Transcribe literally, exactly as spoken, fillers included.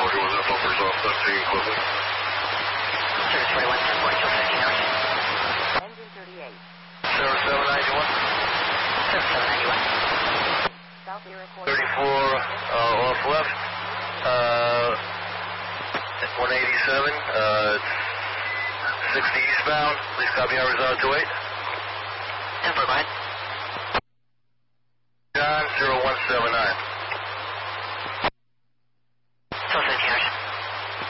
Roger, was that bumpers off seventeen equipment? Service forty-one, ten four, two fifteen, out. Engine thirty-eight. Service seven ninety-one. Service seven ninety-one. South Iroquois. thirty-four, uh, off left. Uh, one eighty-seven, uh, sixty eastbound. Please copy hours out to eight.